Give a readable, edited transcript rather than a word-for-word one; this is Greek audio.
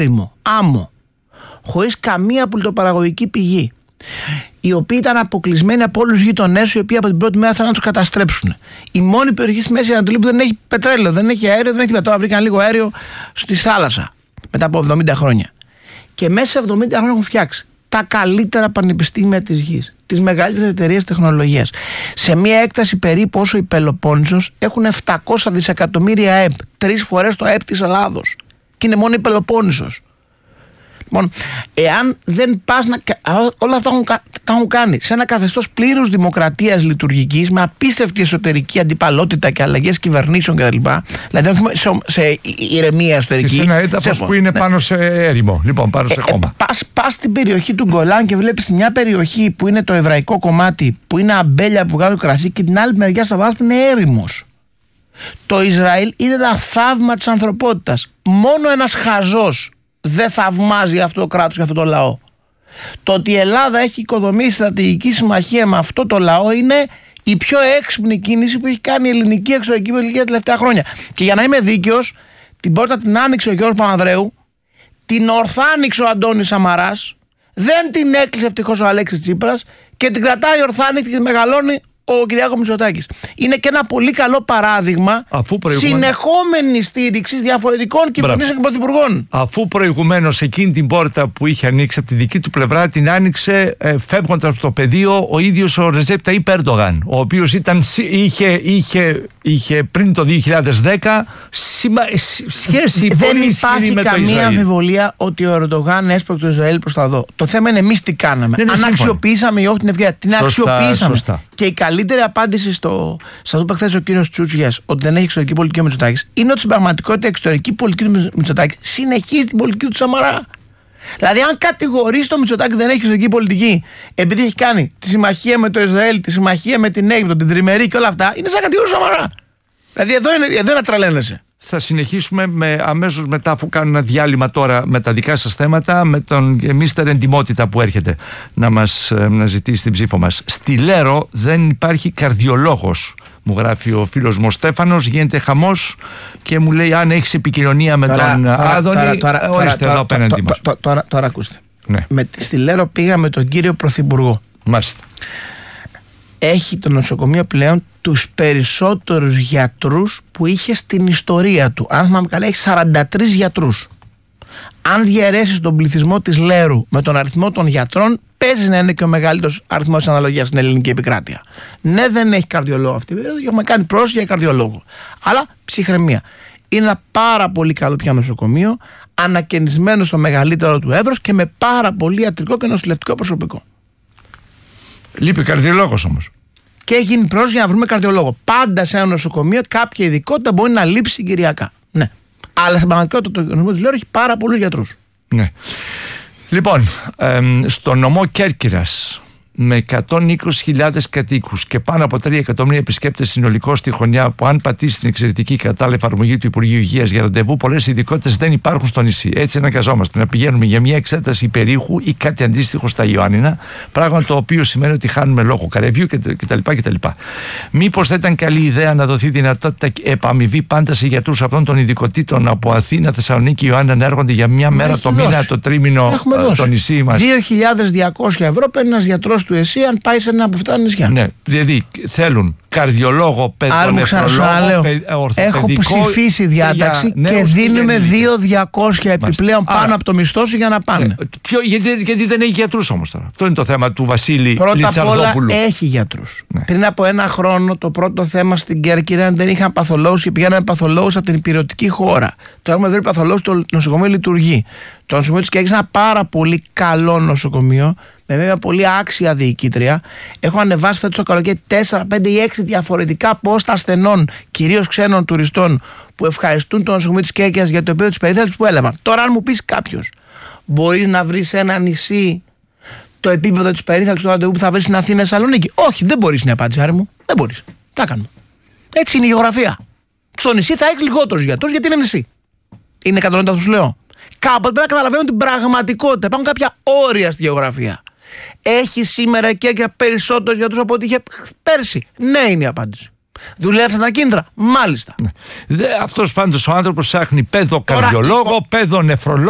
έρημο, άμμο, χωρίς καμία πολιτοπαραγωγική πηγή, οι οποίοι ήταν αποκλεισμένοι από όλους τους γείτονές σου, οι οποίοι από την πρώτη μέρα θέλουν να τους καταστρέψουν. Η μόνη περιοχή στη Μέση Ανατολή που δεν έχει πετρέλαιο, δεν έχει αέριο, δεν έχει πετρέλαιο. Βρήκαν λίγο αέριο στη θάλασσα μετά από 70 χρόνια. Και μέσα σε 70 χρόνια έχουν φτιάξει τα καλύτερα πανεπιστήμια της γης, τις μεγαλύτερες εταιρείες τεχνολογίας. Σε μια έκταση περίπου όσο η Πελοπόννησος έχουν 700 δισεκατομμύρια ΕΠ, 3 φορές το ΕΠ της Ελλάδος. Και είναι μόνο η Πελοπόννησος. Λοιπόν, εάν δεν πας να. Όλα αυτά τα έχουν κάνει σε ένα καθεστώς πλήρους δημοκρατίας λειτουργικής, με απίστευτη εσωτερική αντιπαλότητα και αλλαγές κυβερνήσεων κτλ. Δηλαδή, όχι σε ηρεμία εσωτερική. Σε ένα έδαφος που είναι πάνω σε έρημο, λοιπόν, πάνω σε χώμα. Πας στην περιοχή του Γκολάν και βλέπεις μια περιοχή που είναι το εβραϊκό κομμάτι, που είναι αμπέλια που βγάζουν κρασί, και την άλλη μεριά στο βάθος που είναι έρημος. Το Ισραήλ είναι ένα θαύμα της ανθρωπότητας. Μόνο ένας χαζός δεν θαυμάζει αυτό το κράτος και αυτό το λαό. Το ότι η Ελλάδα έχει οικοδομήσει στρατηγική συμμαχία με αυτό το λαό είναι η πιο έξυπνη κίνηση που έχει κάνει η ελληνική εξωτερική πολιτική τα τελευταία χρόνια. Και για να είμαι δίκαιος, την πόρτα την άνοιξε ο Γιώργος Παπανδρέου, την ορθά άνοιξε ο Αντώνης Σαμαράς, δεν την έκλεισε ευτυχώς ο Αλέξης Τσίπρας και την κρατάει ορθά άνοιξη και την μεγαλώνει ο Κυριάκος Μητσοτάκης. Είναι και ένα πολύ καλό παράδειγμα συνεχόμενης στήριξης διαφορετικών κυβερνήσεων και πρωθυπουργών. Αφού προηγουμένως εκείνη την πόρτα που είχε ανοίξει από τη δική του πλευρά την άνοιξε φεύγοντας από το πεδίο ο ίδιος ο Ρεζέπ Ταΐπ Ερντογάν, ο οποίος είχε πριν το 2010 σχέση πολύ ισχυρή με το Ισραήλ. Δεν υπάρχει καμία αμφιβολία ότι ο Ερντογάν έσπρωξε το Ισραήλ προς τα δω. Το θέμα είναι εμείς τι κάναμε. Αν αξιοποιήσαμε ή όχι την ευκαιρία. Την αξιοποιήσαμε. Σωστά. Και η καλύτερη απάντηση σε αυτό που χθες ο κύριος Τσούτσιας, ότι δεν έχει εξωτερική πολιτική ο Μητσοτάκης, είναι ότι στην πραγματικότητα η εξωτερική πολιτική του Μητσοτάκη συνεχίζει την πολιτική του Σαμαρά. Δηλαδή, αν κατηγορείς το Μητσοτάκη δεν έχει εξωτερική πολιτική, επειδή έχει κάνει τη συμμαχία με το Ισραήλ, τη συμμαχία με την Αίγυπτο, την τριμερή και όλα αυτά, είναι σαν κατηγορείς Σαμαρά. Δηλαδή, εδώ να τρελαίνεσαι. Θα συνεχίσουμε αμέσως μετά, αφού κάνουμε ένα διάλειμμα τώρα με τα δικά σας θέματα, με τον μίστερ Εντιμότητα που έρχεται να ζητήσει την ψήφο μας. Στη Λέρο δεν υπάρχει καρδιολόγος, μου γράφει ο φίλος μου ο Στέφανος, γίνεται χαμός και μου λέει αν έχεις επικοινωνία με τον Άδωνη, ορίστε εδώ απέναντι μας. Τώρα ακούστε. Ναι. Στη Λέρο πήγα με τον κύριο Πρωθυπουργό. Μάλιστα. Έχει το νοσοκομείο πλέον τους περισσότερους γιατρούς που είχε στην ιστορία του. Αν θυμάμαι καλά, έχει 43 γιατρούς. Αν διαιρέσεις τον πληθυσμό της Λέρου με τον αριθμό των γιατρών, παίζει να είναι και ο μεγαλύτερος αριθμός της αναλογίας στην ελληνική επικράτεια. Ναι, δεν έχει καρδιολόγο αυτή, έχουμε κάνει πρόσφυγα για καρδιολόγο. Αλλά ψυχραιμία. Είναι ένα πάρα πολύ καλό πια νοσοκομείο, ανακαινισμένο στο μεγαλύτερο του εύρος και με πάρα πολύ ιατρικό και νοσηλευτικό προσωπικό. Λείπει καρδιολόγος όμως. Και έχει γίνει πρόσφυγα για να βρούμε καρδιολόγο. Πάντα σε ένα νοσοκομείο κάποια ειδικότητα μπορεί να λείψει συγκυριακά. Ναι. Αλλά στην πραγματικότητα το νοσοκομείο της Λέρο έχει πάρα πολλούς γιατρούς. Ναι. Λοιπόν, στο νομό Κέρκυρας, με 120.000 κατοίκους και πάνω από 3 εκατομμύρια επισκέπτες συνολικώς στη χρονιά, που αν πατήσει την εξαιρετική κατάλληλη εφαρμογή του Υπουργείου Υγείας για ραντεβού, πολλές ειδικότητες δεν υπάρχουν στο νησί. Έτσι αναγκαζόμαστε να πηγαίνουμε για μια εξέταση υπερήχου ή κάτι αντίστοιχο στα Ιωάννινα, πράγμα το οποίο σημαίνει ότι χάνουμε λόγο καρεβιού κτλ. Μήπως θα ήταν καλή ιδέα να δοθεί δυνατότητα επαμοιβή πάντα σε γιατρούς αυτών των ειδικοτήτων από Αθήνα, Θεσσαλονίκη, Ιωάννινα να έρχονται για μια μέρα το μήνα, το τρίμηνο στο νησί μας? 2.200 ευρώ παίρνει ένας γιατρός του ΕΣΥ αν πάει σε ένα από αυτά τα νησιά. Ναι, δηλαδή θέλουν καρδιολόγο, παιδονεφρολόγο, έχω ψηφίσει διάταξη και δίνουμε 2.200 επιπλέον πάνω από το μισθό σου για να πάνε. Ναι. Γιατί δεν έχει γιατρούς όμως τώρα? Αυτό είναι το θέμα του Βασίλη Λιτσαρδόπουλου. Πρώτα απ' όλα έχει γιατρούς. Ναι. Πριν από ένα χρόνο το πρώτο θέμα στην Κέρκυρα δεν είχαν παθολόγους και πηγαίνανε παθολόγους από την υπηρετική χώρα. Τώρα έχουμε βρει παθολόγους, το νοσοκομείο λειτουργεί. Το νοσοκομείο της Κέρκυρας είναι ένα πάρα πολύ καλό νοσοκομείο, με βέβαια πολύ άξια διοικήτρια. Έχω ανεβάσει φέτος το καλοκαίρι 4, 5 ή 6 διαφορετικά πόστα ασθενών, κυρίως ξένων τουριστών, που ευχαριστούν το νοσοκομείο της Κέρκυρας για το επίπεδο της περίθαλψης που έλαβαν. Τώρα, αν μου πεις κάποιος, μπορεί να βρει σε ένα νησί το επίπεδο της περίθαλψης του ραντεβού που θα βρει στην Αθήνα, Θεσσαλονίκη? Όχι, δεν μπορείς, είναι η απάντηση, άρη μου. Δεν μπορείς. Τι κάνουμε. Έτσι είναι η γεωγραφία. Στο νησί θα έχεις λιγότερους γιατρούς γιατί είναι νησί. Είναι κατανοητό αυτό που σου λέω? Κάποτε πρέπει να καταλαβαίνουν την πραγματικότητα. Υπάρχουν κάποια όρια στη γεωγραφία. Έχει σήμερα και περισσότερους γιατρούς από ό,τι είχε πέρσι? Ναι, είναι η απάντηση. Δουλεύουν τα κίνητρα? Μάλιστα. Αυτός πάντως ο άνθρωπος ψάχνει παιδοκαρδιολόγο, παιδονεφρολόγο.